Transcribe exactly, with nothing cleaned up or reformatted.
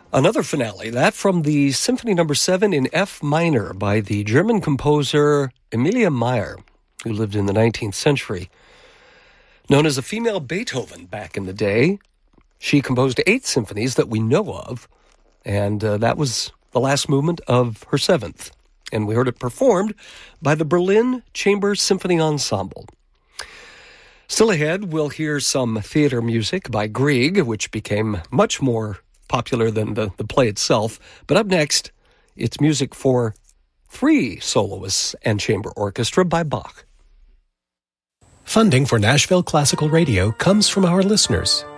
Another finale, that from the Symphony Number seven in F minor by the German composer Emilia Meyer, who lived in the nineteenth century. Known as a female Beethoven back in the day, she composed eight symphonies that we know of, and uh, that was the last movement of her seventh. And we heard it performed by the Berlin Chamber Symphony Ensemble. Still ahead, we'll hear some theater music by Grieg, which became much more popular than the, the play itself. But up next, it's music for three soloists and chamber orchestra by Bach. Funding for Nashville Classical Radio comes from our listeners